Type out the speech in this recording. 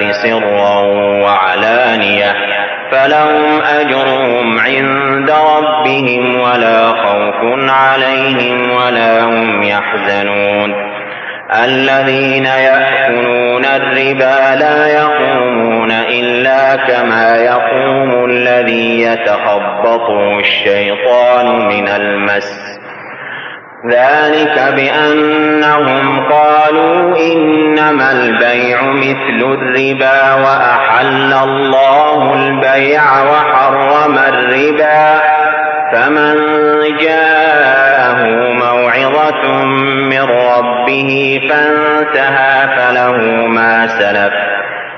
سرا وعلانية فلهم أجرهم عند ربهم ولا خوف عليهم ولا هم يحزنون. الذين يأكلون الربا لا يقومون إلا كما يقوم الذي يتخبطه الشيطان من المس، ذلك بأنهم قالوا إنما البيع مثل الربا وأحل الله البيع وحرم الربا، فمن جاءه موعظة من ربه فانتهى فله ما سلف